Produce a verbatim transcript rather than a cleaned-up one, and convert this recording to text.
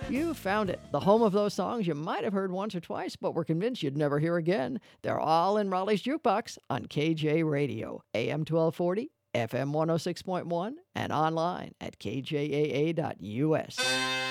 You found it. The home of those songs you might have heard once or twice, but were convinced you'd never hear again. They're all in Raleigh's Jukebox on K J Radio, A M twelve forty, F M one oh six point one, and online at k j a a dot u s.